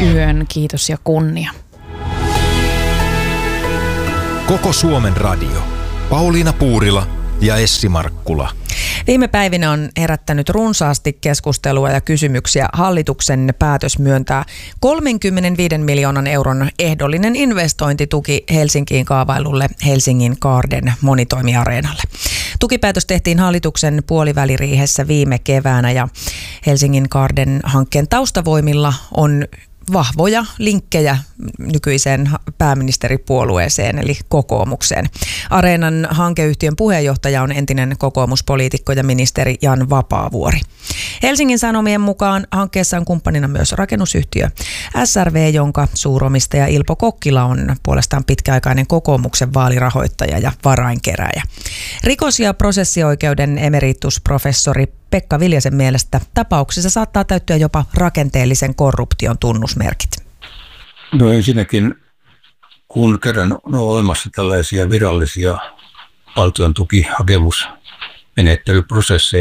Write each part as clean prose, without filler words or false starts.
yön kiitos ja kunnia. Koko Suomen radio. Pauliina Puurila ja Essi Markkula. Viime päivinä on herättänyt runsaasti keskustelua ja kysymyksiä hallituksen päätös myöntää 35 miljoonan euron ehdollinen investointituki Helsinkiin kaavailulle Helsingin Garden monitoimiareenalle. Tukipäätös tehtiin hallituksen puoliväliriihessä viime keväänä ja Helsingin Garden-hankkeen taustavoimilla on vahvoja linkkejä nykyiseen pääministeripuolueeseen eli kokoomukseen. Areenan hankeyhtiön puheenjohtaja on entinen kokoomuspoliitikko ja ministeri Jan Vapaavuori. Helsingin Sanomien mukaan hankkeessa on kumppanina myös rakennusyhtiö SRV, jonka suuromistaja Ilpo Kokkila on puolestaan pitkäaikainen kokoomuksen vaalirahoittaja ja varainkerääjä. Rikos- ja prosessioikeuden emeritusprofessori Pekka Viljasen mielestä tapauksessa saattaa täyttyä jopa rakenteellisen korruption tunnusmerkit. No ensinnäkin, kun kerran on olemassa tällaisia virallisia valtion tukihakemusmenettelyprosesseja,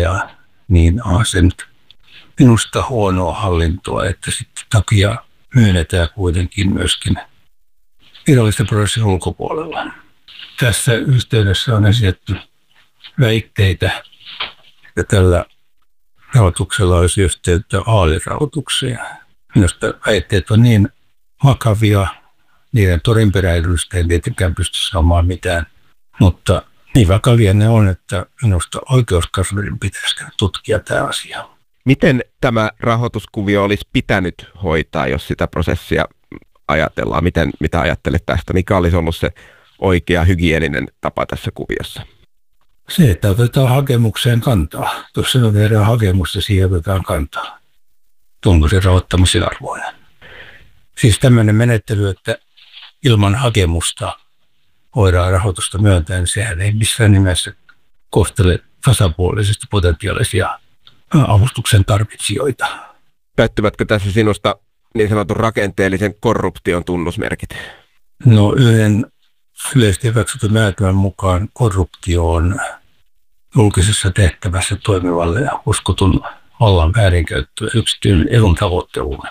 niin on se nyt minusta huonoa hallintoa, että sitten takia myönnetään kuitenkin myöskin virallisten prosessin ulkopuolella. Tässä yhteydessä on esitetty väitteitä, että tällä rahoituksella olisi yhteyttä vaalirahoitukseen. Minusta väitteet on niin vakavia, niiden todenperäisyydestä ei tietenkään pysty saamaan mitään, mutta niin vakavia ne on, että minusta oikeuskanslerin pitäisi tutkia tämä asia. Miten tämä rahoituskuvio olisi pitänyt hoitaa, jos sitä prosessia ajatellaan? Mitä ajattelet tästä? Mikä olisi ollut se oikea hygieninen tapa tässä kuviossa? Se, että otetaan hakemukseen kantaa. Jos se tehdään hakemusta, siihen otetaan kantaa. Onko se rahoittamisen arvoinen? Siis tämmöinen menettely, että ilman hakemusta voidaan rahoitusta myöntää, niin sehän ei missään nimessä kohtele tasapuolisesti potentiaalisia avustuksen tarvitsijoita. Täyttyvätkö tässä sinusta niin sanotun rakenteellisen korruption tunnusmerkit? No yhden yleisesti hyväksytyn määritelmän mukaan korruptio on julkisessa tehtävässä toimivalle ja uskotun vallan väärinkäyttö ja yksityinen edun tavoitteluun.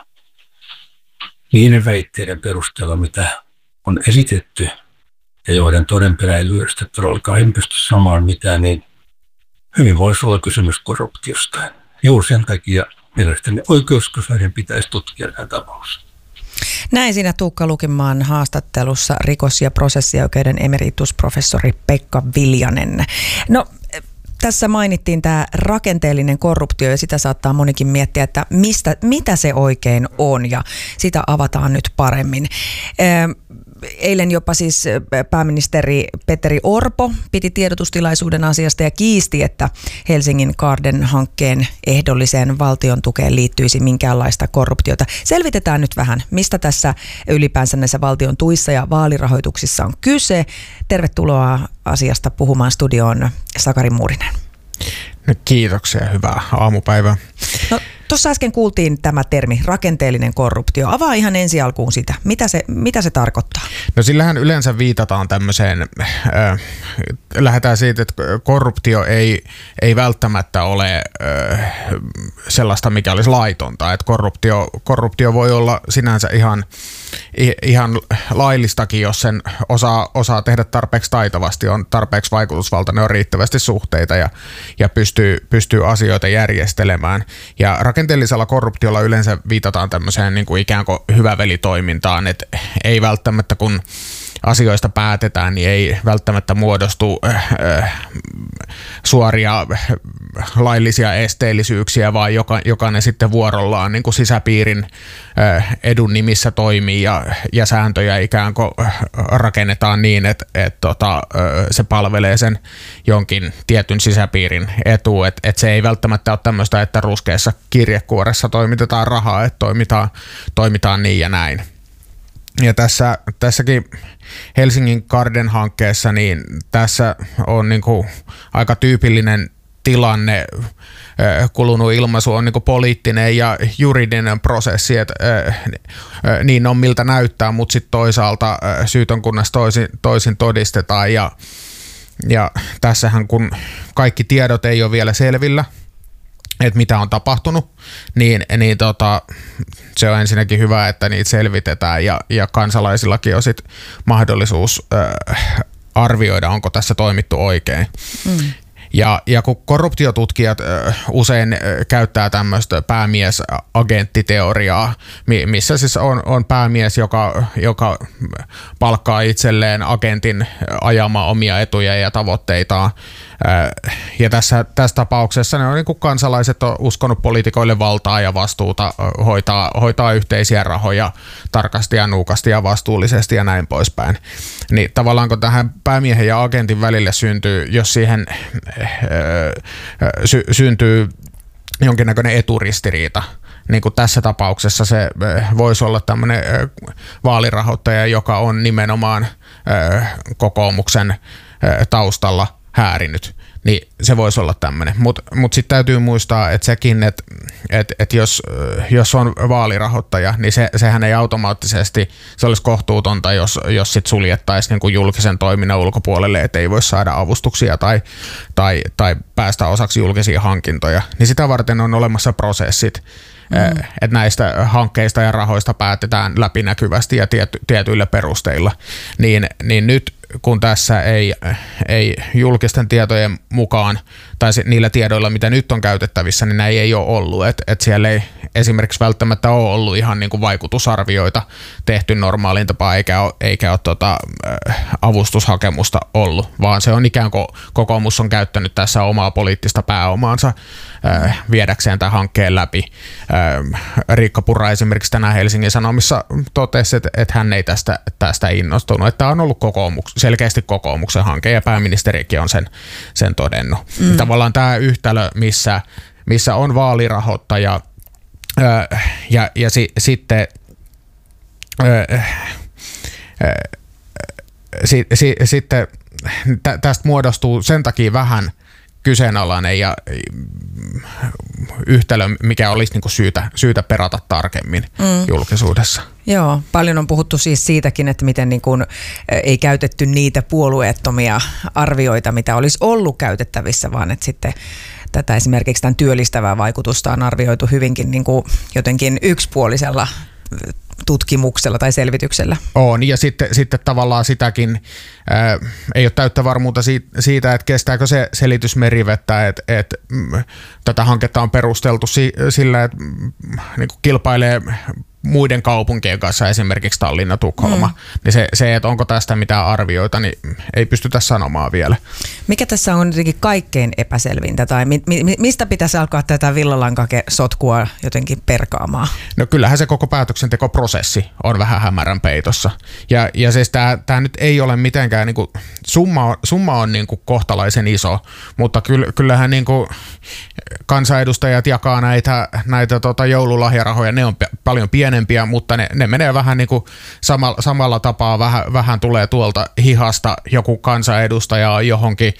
Niiden väitteiden perusteella, mitä on esitetty ja joiden todenperäisyydestä todellakaan en pysty samaan mitään, niin hyvin voisi olla kysymys korruptiosta. Juuri sen takia mielestäni oikeuskanslerin pitäisi tutkia tämä tapaus. Näin siinä Tuukka Lukimaan haastattelussa rikos- ja prosessioikeuden emeritusprofessori Pekka Viljanen. No, tässä mainittiin tämä rakenteellinen korruptio ja sitä saattaa monikin miettiä, että mitä se oikein on ja sitä avataan nyt paremmin. Eilen jopa siis pääministeri Petteri Orpo piti tiedotustilaisuuden asiasta ja kiisti, että Helsingin Garden-hankkeen ehdolliseen valtion tukeen liittyisi minkäänlaista korruptiota. Selvitetään nyt vähän, mistä tässä ylipäänsä näissä valtion tuissa ja vaalirahoituksissa on kyse. Tervetuloa asiasta puhumaan studioon Sakari Muurinen. No, kiitoksia, hyvää aamupäivää. No, tuossa äsken kuultiin tämä termi, rakenteellinen korruptio. Avaa ihan ensi alkuun sitä. Mitä se tarkoittaa? No sillähän yleensä viitataan tämmöiseen, lähdetään siitä, että korruptio ei välttämättä ole sellaista, mikä olisi laitonta. Että korruptio voi olla sinänsä ihan laillistakin, jos sen osaa tehdä tarpeeksi taitavasti, on tarpeeksi vaikutusvaltainen, on riittävästi suhteita ja pystyy asioita järjestelemään. Ja rakenteellisella korruptiolla yleensä viitataan tämmöiseen niin kuin ikään kuin hyvävelitoimintaan, että ei välttämättä kun asioista päätetään, niin ei välttämättä muodostu suoria laillisia esteellisyyksiä, vaan jokainen sitten vuorollaan niin kuin sisäpiirin edun nimissä toimii ja sääntöjä ikään kuin rakennetaan niin, että se palvelee sen jonkin tietyn sisäpiirin etua. Että se ei välttämättä ole tämmöistä, että ruskeassa kirjekuoressa toimitetaan rahaa, että toimitaan niin ja näin. Ja tässäkin Helsingin Garden-hankkeessa, niin tässä on niin kuin aika tyypillinen tilanne, kulunut ilmaisu on niin kuin poliittinen ja juridinen prosessi, että niin on miltä näyttää, mutta sitten toisaalta syytön kunnes toisin todistetaan ja tässähän kun kaikki tiedot ei ole vielä selvillä, että mitä on tapahtunut, niin se on ensinnäkin hyvä, että niitä selvitetään ja kansalaisillakin on sit mahdollisuus arvioida, onko tässä toimittu oikein. Ja kun korruptiotutkijat usein käyttää tämmöistä päämies-agenttiteoriaa, missä siis on päämies, joka palkkaa itselleen agentin ajamaan omia etuja ja tavoitteitaan. Ja tässä tapauksessa ne on niin kuin kansalaiset on uskonut poliitikoille valtaa ja vastuuta hoitaa yhteisiä rahoja tarkasti ja nuukasti ja vastuullisesti ja näin poispäin. Niin tavallaan kun tähän päämiehen ja agentin välille syntyy, jos siihen syntyy jonkinnäköinen eturistiriita, niin kuin tässä tapauksessa se voisi olla tämmöinen vaalirahoittaja, joka on nimenomaan kokoomuksen taustalla häärinyt, niin se voisi olla tämmöinen. Mutta sitten täytyy muistaa, että sekin, että jos on vaalirahoittaja, niin sehän ei automaattisesti, se olisi kohtuutonta, jos sit suljettaisiin niin kuin julkisen toiminnan ulkopuolelle, että ei voi saada avustuksia tai päästä osaksi julkisia hankintoja. Niin sitä varten on olemassa prosessit, että näistä hankkeista ja rahoista päätetään läpinäkyvästi ja tietyillä perusteilla. Niin nyt kun tässä ei julkisten tietojen mukaan tai niillä tiedoilla, mitä nyt on käytettävissä, niin näin ei ole ollut. Et siellä ei esimerkiksi välttämättä ole ollut ihan niin kuin vaikutusarvioita tehty normaaliin tapaan, eikä ole avustushakemusta ollut, vaan se on ikään kuin kokoomus on käyttänyt tässä omaa poliittista pääomaansa viedäkseen tämän hankkeen läpi. Riikka Purra esimerkiksi tänään Helsingin Sanomissa totesi, että hän ei tästä innostunut, että tämä on ollut selkeästi kokoomuksen hanke ja pääministerikin on sen todennut. Tavallaan tämä yhtälö, missä on vaalirahoittaja ja sitten sitten tästä muodostuu sen takia vähän kyseenalainen ja yhtälö, mikä olisi niinku syytä perata tarkemmin julkisuudessa. Joo, paljon on puhuttu siis siitäkin, että miten niin kuin ei käytetty niitä puolueettomia arvioita, mitä olisi ollut käytettävissä, vaan että sitten tätä esimerkiksi tämän työllistävää vaikutusta on arvioitu hyvinkin niin kuin jotenkin yksipuolisella tutkimuksella tai selvityksellä. On, ja sitten tavallaan sitäkin ei ole täyttä varmuutta siitä, että kestääkö se selitys merivettä, että tätä hanketta on perusteltu sillä, että niin kuin kilpailee muiden kaupunkien kanssa, esimerkiksi Tallinna, Tukholma, niin se, että onko tästä mitään arvioita, niin ei pystytä sanomaan vielä. Mikä tässä on jotenkin kaikkein epäselvintä, tai mistä pitäisi alkaa tätä villalankasotkua jotenkin perkaamaan? No kyllähän se koko päätöksentekoprosessi on vähän hämärän peitossa. Ja siis tämä nyt ei ole mitenkään, niin kuin, summa on niin kuin kohtalaisen iso, mutta kyllähän niin kuin kansanedustajat jakaa näitä joululahjarahoja, ne on paljon pienempiä, mutta ne menee vähän niin kuin samalla tapaa, vähän tulee tuolta hihasta joku kansanedustaja johonkin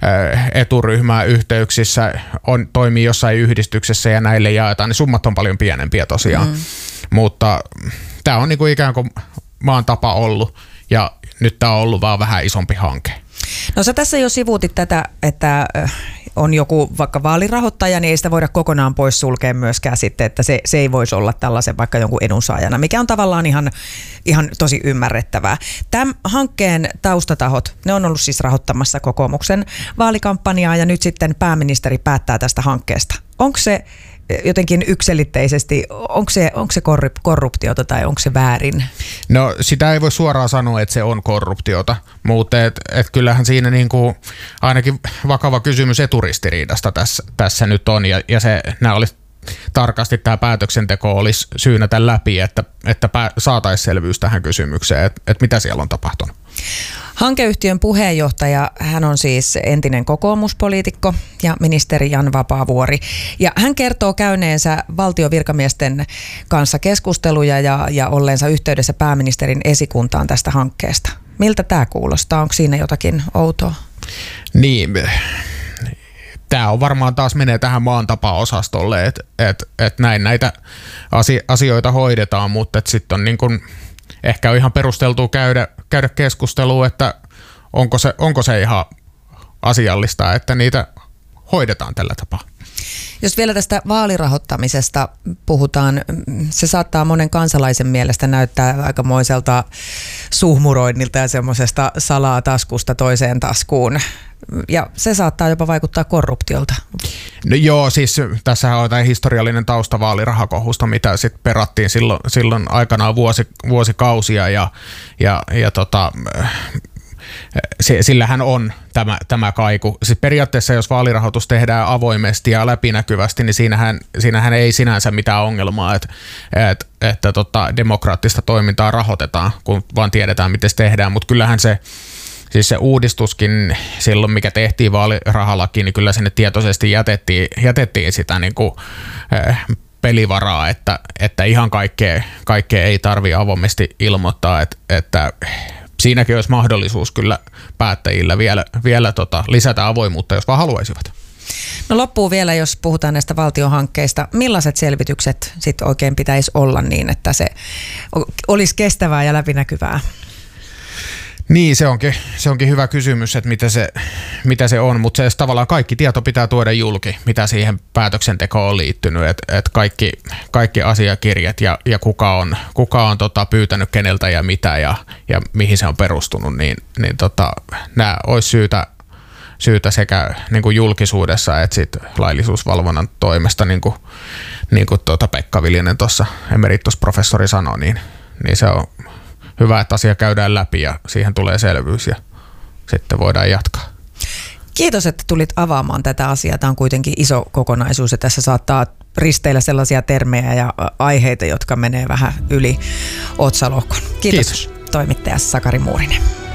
eturyhmään yhteyksissä, toimii jossain yhdistyksessä ja näille jaetaan, niin summat on paljon pienempiä tosiaan. Mutta tämä on niin kuin ikään kuin maan tapa ollut ja nyt tämä on ollut vaan vähän isompi hanke. No sä tässä jo sivuutit tätä, että on joku vaikka vaalirahoittaja, niin ei sitä voida kokonaan pois sulkea myöskään sitten, että se ei voisi olla tällaisen vaikka jonkun edunsaajana, mikä on tavallaan ihan tosi ymmärrettävää. Tämän hankkeen taustatahot, ne on ollut siis rahoittamassa kokoomuksen vaalikampanjaa ja nyt sitten pääministeri päättää tästä hankkeesta. Onko se jotenkin yksiselitteisesti, onko se korruptiota tai onko se väärin? No sitä ei voi suoraan sanoa, että se on korruptiota, mutta et kyllähän siinä niinku ainakin vakava kysymys eturistiriidasta tässä nyt on ja nämä olisi tarkasti tämä päätöksenteko olisi syynätä läpi, että saataisiin selvyys tähän kysymykseen, että mitä siellä on tapahtunut. Hankeyhtiön puheenjohtaja, hän on siis entinen kokoomuspoliitikko ja ministeri Jan Vapaavuori. Ja hän kertoo käyneensä valtion virkamiesten kanssa keskusteluja ja olleensa yhteydessä pääministerin esikuntaan tästä hankkeesta. Miltä tämä kuulostaa? Onko siinä jotakin outoa? Niin, tämä on varmaan taas menee tähän maan tapa-osastolle, että näin näitä asioita hoidetaan, mutta sitten on niin kuin ehkä on ihan perusteltua käydä keskustelua, että onko se ihan asiallista, että niitä hoidetaan tällä tapaa. Jos vielä tästä vaalirahoittamisesta puhutaan, se saattaa monen kansalaisen mielestä näyttää aikamoiselta suhmuroinnilta ja semmoisesta salaa taskusta toiseen taskuun. Ja se saattaa jopa vaikuttaa korruptiolta. No joo, siis tässähän on tämä historiallinen tausta vaalirahakohusta, mitä sitten perattiin silloin aikanaan vuosikausia ja sillähän on tämä kaiku. Siis periaatteessa jos vaalirahoitus tehdään avoimesti ja läpinäkyvästi, niin siinähän ei sinänsä mitään ongelmaa, että demokraattista toimintaa rahoitetaan, kun vaan tiedetään, miten se tehdään, mutta kyllähän siis se uudistuskin silloin, mikä tehtiin vaalirahalakiin, niin kyllä sinne tietoisesti jätettiin sitä niin kuin pelivaraa, että ihan kaikkea ei tarvitse avoimesti ilmoittaa, että siinäkin olisi mahdollisuus kyllä päättäjillä vielä lisätä avoimuutta, jos vaan haluaisivat. No loppuun vielä, jos puhutaan näistä valtionhankkeista, millaiset selvitykset sitten oikein pitäisi olla niin, että se olisi kestävää ja läpinäkyvää? Niin, se onkin hyvä kysymys, että mitä se on, mutta se tavallaan kaikki tieto pitää tuoda julki, mitä siihen päätöksentekoon on liittynyt, että kaikki asiakirjat ja kuka on pyytänyt keneltä ja mitä ja mihin se on perustunut, niin nämä olisi syytä sekä niin kuin julkisuudessa että sit laillisuusvalvonnan toimesta, niin kuin Pekka Viljanen tuossa emeritusprofessori sanoi, niin se on hyvä, että asia käydään läpi ja siihen tulee selvyys ja sitten voidaan jatkaa. Kiitos, että tulit avaamaan tätä asiaa. Tämä on kuitenkin iso kokonaisuus ja tässä saattaa risteillä sellaisia termejä ja aiheita, jotka menee vähän yli otsalohkon. Kiitos. Toimittaja Sakari Muurinen.